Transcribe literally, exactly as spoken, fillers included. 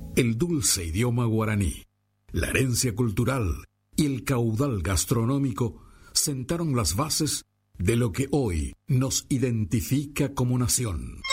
El dulce idioma guaraní, la herencia cultural y el caudal gastronómico sentaron las bases de lo que hoy nos identifica como nación.